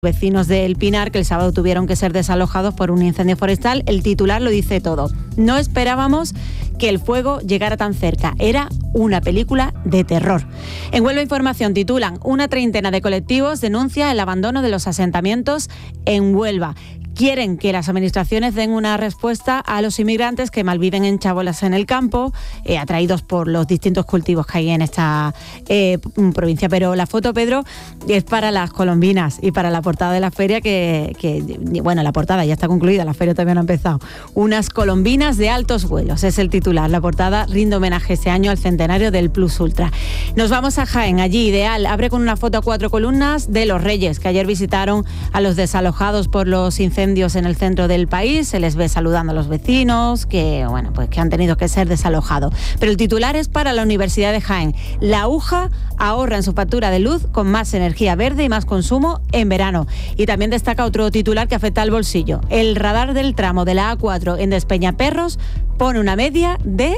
Vecinos del Pinar, que el sábado tuvieron que ser desalojados por un incendio forestal. El titular lo dice todo. No esperábamos que el fuego llegara tan cerca. Era una película de terror. En Huelva Información titulan: una treintena de colectivos denuncia el abandono de los asentamientos en Huelva. Quieren que las administraciones den una respuesta a los inmigrantes que malviven en chabolas en el campo, atraídos por los distintos cultivos que hay en esta provincia. Pero la foto, Pedro, es para las colombinas y para la portada de la feria bueno, la portada ya está concluida, la feria todavía no ha empezado. Unas colombinas de altos vuelos, es el titular. La portada rinde homenaje este año al centenario del Plus Ultra. Nos vamos a Jaén, allí Ideal abre con una foto a 4 columnas de los Reyes, que ayer visitaron a los desalojados por los incendios en el centro del país. Se les ve saludando a los vecinos que han tenido que ser desalojados. Pero el titular es para la Universidad de Jaén. La UJA ahorra en su factura de luz con más energía verde y más consumo en verano. Y también destaca otro titular que afecta al bolsillo. El radar del tramo de la A4 en Despeñaperros pone una media de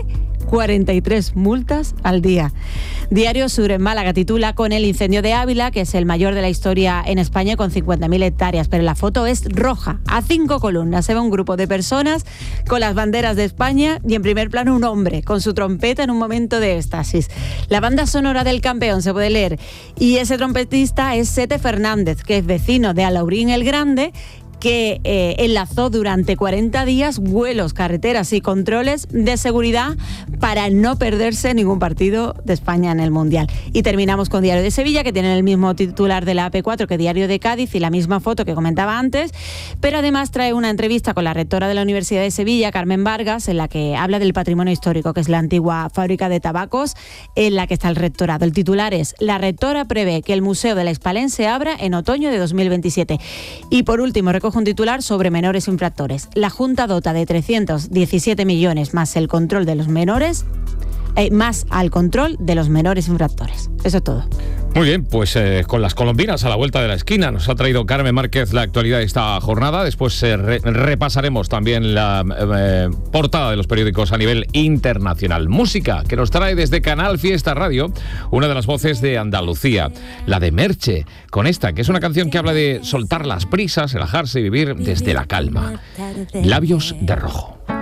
43 multas al día. Diario Sur en Málaga titula: con el incendio de Ávila, que es el mayor de la historia en España, con 50.000 hectáreas, pero la foto es roja. A 5 columnas se ve un grupo de personas con las banderas de España y en primer plano un hombre con su trompeta en un momento de éxtasis. La banda sonora del campeón se puede leer, y ese trompetista es Sete Fernández, que es vecino de Alaurín el Grande, que enlazó durante 40 días vuelos, carreteras y controles de seguridad para no perderse ningún partido de España en el Mundial. Y terminamos con Diario de Sevilla, que tiene el mismo titular de la AP4 que Diario de Cádiz y la misma foto que comentaba antes, pero además trae una entrevista con la rectora de la Universidad de Sevilla, Carmen Vargas, en la que habla del patrimonio histórico, que es la antigua fábrica de tabacos en la que está el rectorado. El titular es: la rectora prevé que el Museo de la Hispalense abra en otoño de 2027. Y por último, recoge un titular sobre menores infractores. La Junta dota de 317 millones más el control de los menores, más al control de los menores infractores. Eso es todo. Muy bien, pues con las colombinas a la vuelta de la esquina nos ha traído Carmen Márquez la actualidad de esta jornada. Después repasaremos también la portada de los periódicos a nivel internacional. Música que nos trae desde Canal Fiesta Radio una de las voces de Andalucía, la de Merche, con esta, que es una canción que habla de soltar las prisas, relajarse y vivir desde la calma. Labios de rojo.